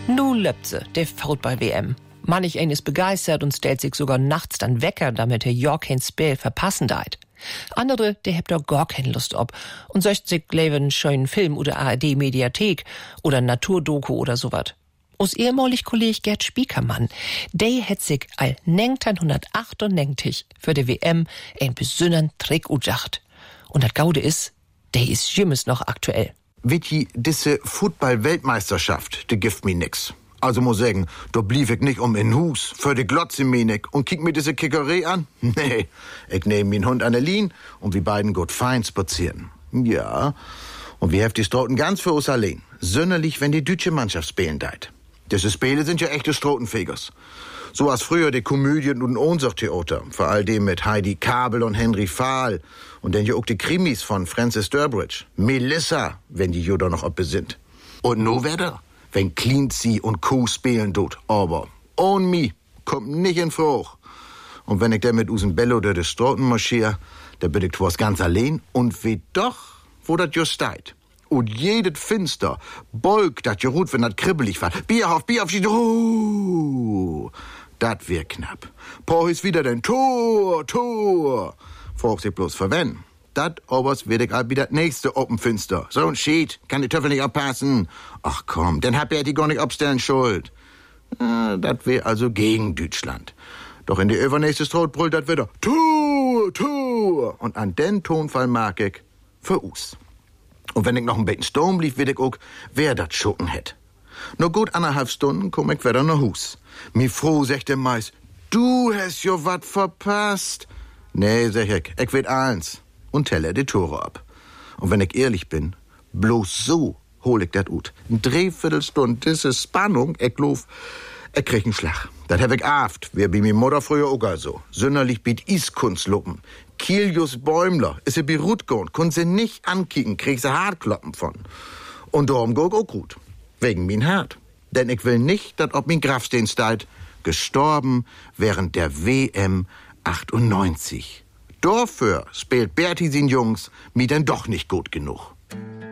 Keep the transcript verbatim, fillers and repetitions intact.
Nu löppt se, de Football-W M. Manch ein ist begeistert und stellt sich sogar nachts dann Wecker, damit er ja kein Spiel verpassen deit. Andere, der hebt doch gar keine Lust ob und söcht sich lieber schönen Film oder A R D-Mediathek oder Naturdoku oder sowas. Us ehemalig Kolleg Gerd Spiekermann, der hätt sich all neunzehnhundertachtundneunzig für die W M ein besonderen Trick ujacht. Und das Gaude is, der is jimmes noch aktuell. Witti, diese Football-Weltmeisterschaft, die gift mi nix. Also muss sagen, da blieb ich nicht um in Hus, für die Glotze menig und kick mir diese Kickerei an. Nee, ich nehm min Hund an der Lien und wir beiden gut fein spazieren. Ja, und wir heft die Stroten ganz für uns allein. Sünderlich, wenn die deutsche Mannschaft spielen deit. Diese Spiele sind ja echte Strotenfegers. So als früher die Komödien und Ohnsortheater, vor all dem mit Heidi Kabel und Henry Fahl und dann ja auch die Krimis von Francis Durbridge. Melissa, wenn die Judo noch ob besinnt. Und no wetter, wenn Cleansea und Co. spielen tut, aber ohne mi kommt nicht in Fruch. Und wenn ich dann mit usen Bello durch die Stroten marschier, da bin ich twas ganz allein und wie doch, wo dat just steit. Und jedes Finster, Bolk, dat gerut, wenn dat kribbelig war. Bier auf, Bier auf, oh, dat wär knapp. Po is wieder den Tor, Tor. Fragt sich bloß verwen. Dat obers wird ich all wieder das nächste Oppenfinster. So ein Schied, kann die Töffel nicht abpassen. Ach komm, dann hab er die gar nicht abstellen schuld. Ah, dat wär also gegen Deutschland. Doch in die übernächste Strot brüllt dat wieder Tor, Tor. Und an den Tonfall mag ich für us. Und wenn ich noch ein bisschen Sturm blieb, will ich auch, wer dat schucken hätt. Nur gut anderthalb Stunden komm ich wieder nach Hus. Mi froh, sagt der Mais, du hast jo wat verpasst. Nee, sag ich, ich weet eins. Und telle die Tore ab. Und wenn ich ehrlich bin, bloß so hol ich dat ut. Ein Dreiviertelstunde, diese Spannung, ich glaub, ich krieg einen Schlag. Dat hab ich aft, wer bi mi Mutter früher auch so. Sünderlich biet Iskunstluppen. Kilius Bäumler, is sie berut gehn, kun sie nicht ankicken, krieg sie Hartkloppen von. Und darum go ich auch gut. Wegen min Hart. Denn ich will nicht, dat ob min Grafstein steit, gestorben während der W M achtundneunzig. Dafür spielt Berti sin Jungs mi denn doch nicht gut genug.